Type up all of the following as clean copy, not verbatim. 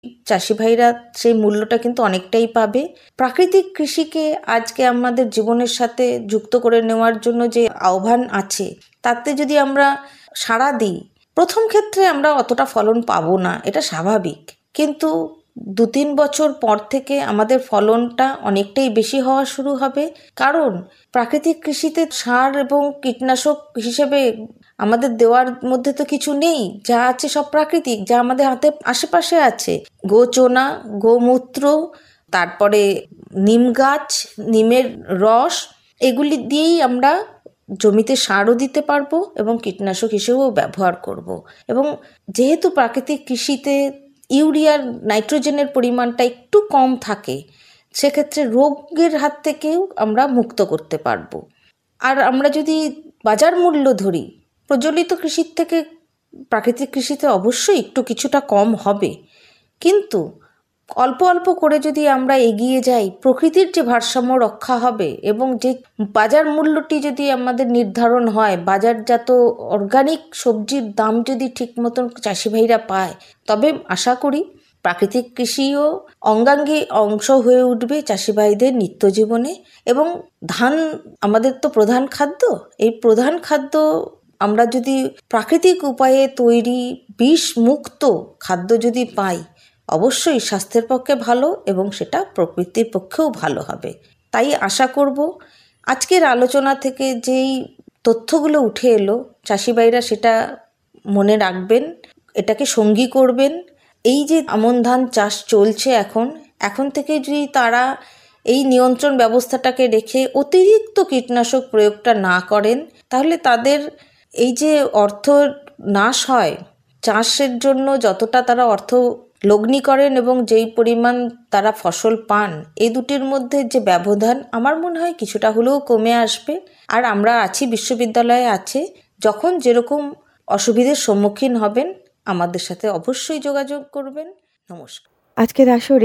চাষি ভাইরা সেই মূল্যটা কিন্তু অনেকটাই পাবে। প্রাকৃতিক কৃষিকে আজকে আমাদের জীবনের সাথে যুক্ত করে নেওয়ার জন্য যে আহ্বান আছে, তাতে যদি আমরা সাড়া দিই, প্রথম ক্ষেত্রে আমরা অতটা ফলন পাবো না, এটা স্বাভাবিক। কিন্তু 2-3 বছর পর থেকে আমাদের ফলনটা অনেকটাই বেশি হওয়া শুরু হবে। কারণ প্রাকৃতিক কৃষিতে সার এবং কীটনাশক হিসেবে আমাদের দেওয়ার মধ্যে তো কিছু নেই, যা আছে সব প্রাকৃতিক, যা আমাদের হাতে আশেপাশে আছে। গোচোনা, গোমূত্র, তারপরে নিম গাছ, নিমের রস, এগুলি দিয়েই আমরা জমিতে সারও দিতে পারবো এবং কীটনাশক হিসেবেও ব্যবহার করব। এবং যেহেতু প্রাকৃতিক কৃষিতে ইউরিয়ার, নাইট্রোজেনের পরিমাণটা একটু কম থাকে, সেক্ষেত্রে রোগের হাত থেকেও আমরা মুক্ত করতে পারবো। আর আমরা যদি বাজার মূল্য ধরি, প্রচলিত কৃষির থেকে প্রাকৃতিক কৃষিতে অবশ্যই একটু কিছুটা কম হবে, কিন্তু অল্প অল্প করে যদি আমরা এগিয়ে যাই, প্রকৃতির যে ভারসাম্য রক্ষা হবে এবং যে বাজার মূল্যটি যদি আমাদের নির্ধারণ হয়, বাজারজাত অর্গানিক সবজির দাম যদি ঠিক মতন চাষি ভাইরা পায়, তবে আশা করি প্রাকৃতিক কৃষিও অঙ্গাঙ্গী অংশ হয়ে উঠবে চাষি ভাইদের নিত্য জীবনে। এবং ধান আমাদের তো প্রধান খাদ্য, এই প্রধান খাদ্য আমরা যদি প্রাকৃতিক উপায়ে তৈরি বিষ মুক্ত খাদ্য যদি পাই, অবশ্যই স্বাস্থ্যের পক্ষে ভালো এবং সেটা প্রকৃতির পক্ষেও ভালো হবে। তাই আশা করব আজকের আলোচনা থেকে যেই তথ্যগুলো উঠে এলো, চাষি ভাইরা সেটা মনে রাখবেন, এটাকে সঙ্গী করবেন। এই যে আমন ধান চাষ চলছে এখন থেকে যদি তারা এই নিয়ন্ত্রণ ব্যবস্থাটাকে রেখে অতিরিক্ত কীটনাশক প্রয়োগটা না করেন, তাহলে তাদের এই যে অর্থ নাশ হয়, চাষের জন্য যতটা তারা অর্থ লগ্নি করেন এবং যেই পরিমাণ তারা ফসল পান, এই দুটির মধ্যে যে ব্যবধান আমার মনে হয় কিছুটা হলেও কমে আসবে। আর আমরা আছি, বিশ্ববিদ্যালয়ে আছে, যখন যেরকম অসুবিধার সম্মুখীন হবেন আমাদের সাথে অবশ্যই যোগাযোগ করবেন। নমস্কার। আজকের আসরে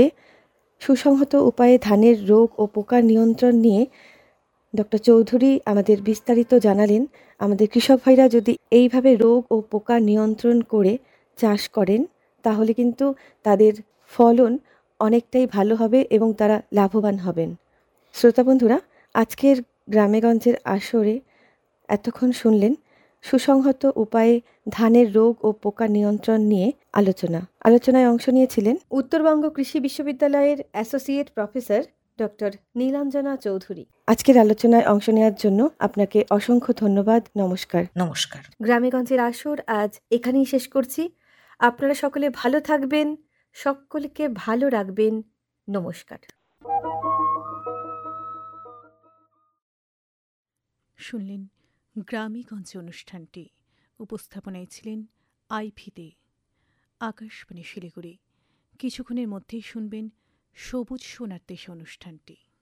সুসংহত উপায়ে ধানের রোগ ও পোকা নিয়ন্ত্রণ নিয়ে ডক্টর চৌধুরী আমাদের বিস্তারিত জানালেন। আমাদের কৃষক ভাইরা যদি এইভাবে রোগ ও পোকা নিয়ন্ত্রণ করে চাষ করেন, তাহলে কিন্তু তাদের ফলন অনেকটাই ভালো হবে এবং তারা লাভবান হবেন। শ্রোতা বন্ধুরা, আজকের গ্রামেগঞ্জের আসরে এতক্ষণ শুনলেন সুসংহত উপায়ে ধানের রোগ ও পোকা নিয়ন্ত্রণ নিয়ে আলোচনায় অংশ নিয়েছিলেন উত্তরবঙ্গ কৃষি বিশ্ববিদ্যালয়ের associate professor doctor Nilanjana Chowdhury. আজকের আলোচনায় অংশ নেওয়ার জন্য আপনাকে অসংখ্য ধন্যবাদ। নমস্কার। নমস্কার। গ্রামেগঞ্জের আসর আজ এখানেই শেষ করছি। আপনারা সকলে ভালো থাকবেন, সকলকে ভালো রাখবেন। নমস্কার। শুনলেন গ্রামেগঞ্জে অনুষ্ঠানটি। উপস্থাপনায় ছিলেন আইভিতে, আকাশবাণী শিলিগুড়ি। কিছুক্ষণের মধ্যেই শুনবেন সবুজ সোনার দেশে অনুষ্ঠানটি।